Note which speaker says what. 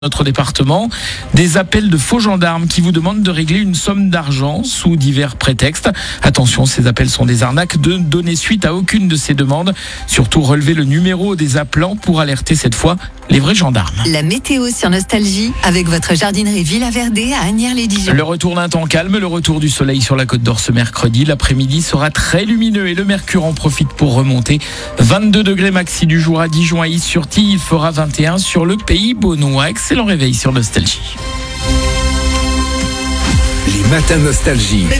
Speaker 1: Notre département, des appels de faux gendarmes qui vous demandent de régler une somme d'argent sous divers prétextes. Attention, ces appels sont des arnaques. Ne donnez suite à aucune de ces demandes. Surtout, relevez le numéro des appelants pour alerter cette fois les vrais gendarmes.
Speaker 2: La météo sur Nostalgie avec votre jardinerie Villa Verdé à Asnières-les-Dijon.
Speaker 1: Le retour d'un temps calme, le retour du soleil sur la Côte d'Or ce mercredi. L'après-midi sera très lumineux et le mercure en profite pour remonter. 22 degrés maxi du jour à Dijon, à Is-sur-Tille. Il fera 21 sur le Pays Beaunois. Excellent réveil sur Nostalgie.
Speaker 3: Les matins Nostalgie.